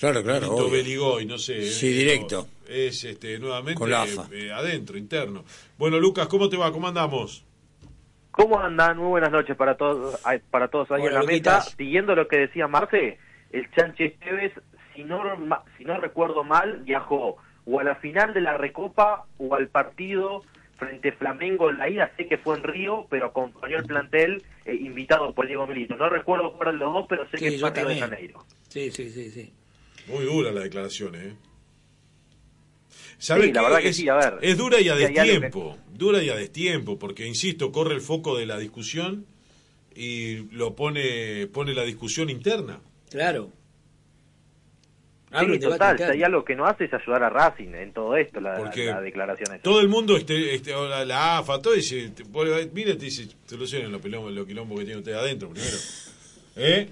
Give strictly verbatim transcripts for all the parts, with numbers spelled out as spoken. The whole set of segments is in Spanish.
Claro, claro. Pinto Beligoy, no sé. Sí, eh, directo. Es este nuevamente con la A F A. eh, adentro, interno. Bueno, Lucas, ¿cómo te va? ¿Cómo andamos? ¿Cómo andan? Muy buenas noches para todos, para todos ahí Hola, en la Luquitas. mesa. Siguiendo lo que decía Marce, el Chanchi Esteves, si no, si no recuerdo mal, viajó o a la final de la Recopa o al partido frente a Flamengo en la ida. Sé que fue en Río, pero acompañó el plantel eh, invitado por Diego Milito. No recuerdo cuál eran los dos, pero sé Sí, que es yo partido de también. Janeiro. Sí, sí, sí, sí. Muy dura la declaración, ¿eh? Sí, ¿Sabés la qué? verdad que es, sí, a ver. es dura y a Sí, hay algo destiempo, dura y a destiempo, porque insisto, corre el foco de la discusión y lo pone pone la discusión interna. Claro. Abre Sí, un debate total, si interno. hay algo que no hace es ayudar a Racing en todo esto, la, Porque la declaración esa. Todo el mundo, este, este, o la, la A F A, todo dice, te, pone- mire, te dice, solucionen los quilombos, los quilombos que tiene usted adentro primero. ¿Eh?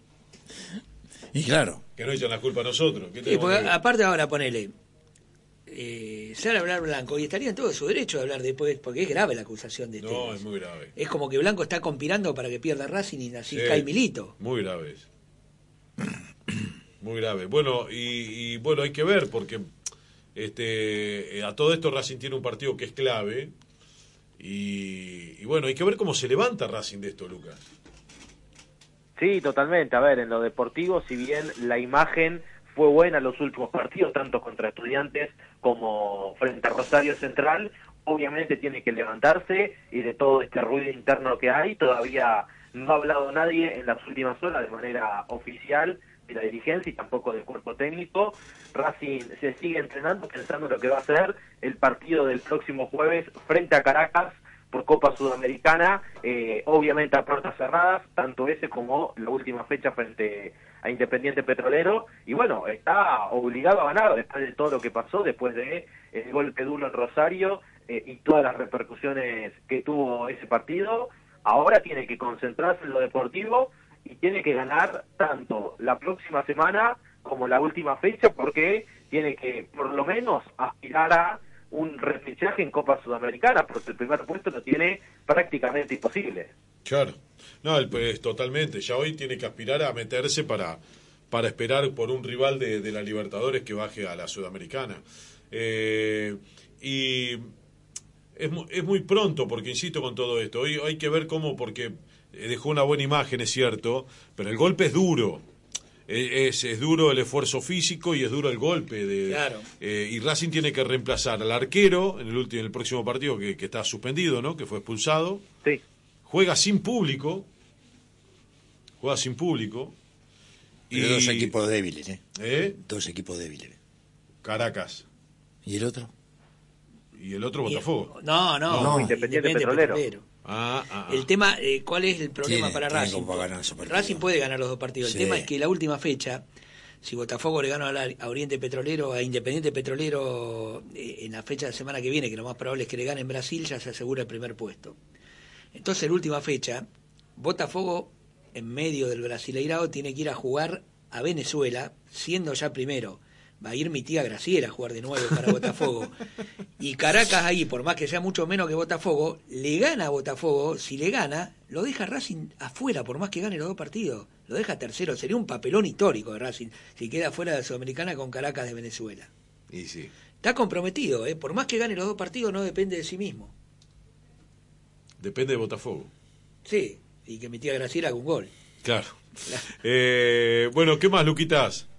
Y claro. Que no echan la culpa a nosotros. ¿Qué Sí, tenemos porque que ver? aparte ahora ponele, eh, sale a hablar Blanco y estaría en todo su derecho de hablar después, porque es grave la acusación de No, Tevez. es muy grave. Es como que Blanco está conspirando para que pierda Racing y así Sí, cae Milito. Muy grave es. Muy grave. Bueno, y, y bueno, hay que ver, porque este a todo esto Racing tiene un partido que es clave. Y, y bueno, hay que ver cómo se levanta Racing de esto, Lucas. Sí, totalmente. A ver, en lo deportivo, si bien la imagen fue buena en los últimos partidos, tanto contra Estudiantes como frente a Rosario Central, obviamente tiene que levantarse y de todo este ruido interno que hay, todavía no ha hablado nadie en las últimas horas de manera oficial de la dirigencia y tampoco del cuerpo técnico. Racing se sigue entrenando pensando lo que va a ser el partido del próximo jueves frente a Caracas por Copa Sudamericana, eh, obviamente a puertas cerradas, tanto ese como la última fecha frente a Independiente Petrolero, y bueno, está obligado a ganar después de todo lo que pasó, después de el golpe duro en Rosario eh, y todas las repercusiones que tuvo ese partido. Ahora tiene que concentrarse en lo deportivo y tiene que ganar tanto la próxima semana como la última fecha, porque tiene que por lo menos aspirar a un repechaje en Copa Sudamericana, porque el primer puesto lo tiene prácticamente imposible. Claro. No, el, pues totalmente. Ya hoy tiene que aspirar a meterse para, para esperar por un rival de, de la Libertadores que baje a la Sudamericana. Eh, y es, mu- es muy pronto, porque insisto con todo esto. Hoy hay que ver cómo, porque dejó una buena imagen, es cierto, pero el golpe es duro. Es, es duro el esfuerzo físico y es duro el golpe de, Claro. eh, y Racing tiene que reemplazar al arquero en el último en el próximo partido que, que está suspendido, ¿no? Que fue expulsado. Sí. Juega sin público. Juega sin público. Y dos equipos débiles, ¿eh? ¿Eh? Dos equipos débiles. Caracas. ¿Y el otro? Y el otro Y- Botafogo. No, no, No, Independiente Petrolero. Ah, ah, ah. El tema, eh, ¿cuál es el problema Tiene- para tiene Racing? como para ganar su partido. Racing puede ganar los dos partidos. Sí. El tema es que la última fecha, si Botafogo le gana a, la- a Oriente Petrolero, a Independiente Petrolero eh, en la fecha de semana que viene, que lo más probable es que le gane en Brasil, ya se asegura el primer puesto. Entonces, la última fecha, Botafogo, en medio del Brasileirao, tiene que ir a jugar a Venezuela, siendo ya primero. Va a ir mi tía Graciela a jugar de nuevo para Botafogo. Y Caracas ahí, por más que sea mucho menos que Botafogo, le gana a Botafogo. Si le gana, lo deja Racing afuera, por más que gane los dos partidos. Lo deja tercero. Sería un papelón histórico de Racing si queda fuera de la Sudamericana con Caracas de Venezuela. Y sí. Está comprometido, ¿eh? Por más que gane los dos partidos, no depende de sí mismo. Depende de Botafogo. Sí, y que mi tía Graciela haga un gol. Claro. Eh, bueno, ¿qué más, Luquitas?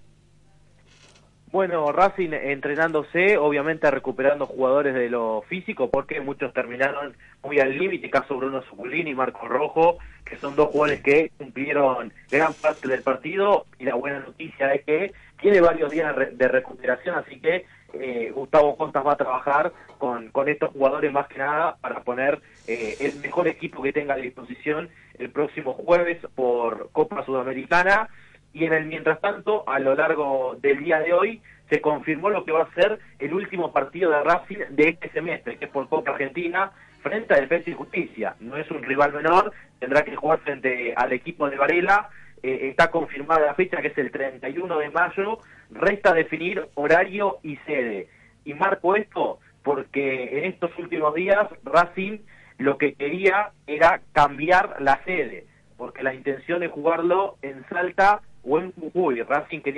Bueno, Racing entrenándose, obviamente recuperando jugadores de lo físico, porque muchos terminaron muy al límite, caso Bruno Zuculini y Marco Rojo, que son dos jugadores que cumplieron gran parte del partido, y la buena noticia es que tiene varios días de recuperación, así que eh, Gustavo Contas va a trabajar con, con estos jugadores más que nada para poner eh, el mejor equipo que tenga a disposición el próximo jueves por Copa Sudamericana. Y en el mientras tanto, a lo largo del día de hoy, se confirmó lo que va a ser el último partido de Racing de este semestre, que es por Copa Argentina, frente a Defensa y Justicia. No es un rival menor, tendrá que jugar frente al equipo de Varela. Eh, está confirmada la fecha, que es el treinta y uno de mayo. Resta definir horario y sede. Y marco esto porque en estos últimos días Racing lo que quería era cambiar la sede, porque la intención es jugarlo en Salta o en Jujuy. Racing quería